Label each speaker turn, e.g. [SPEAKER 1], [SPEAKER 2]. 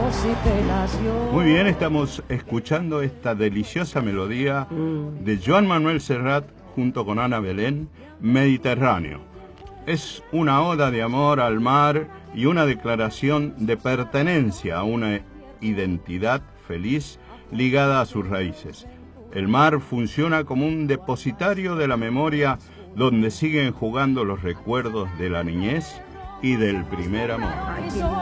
[SPEAKER 1] Muy bien, estamos escuchando esta deliciosa melodía de Joan Manuel Serrat junto con Ana Belén, Mediterráneo. Es una oda de amor al mar y una declaración de pertenencia a una identidad feliz ligada a sus raíces. El mar funciona como un depositario de la memoria donde siguen jugando los recuerdos de la niñez y del primer amor.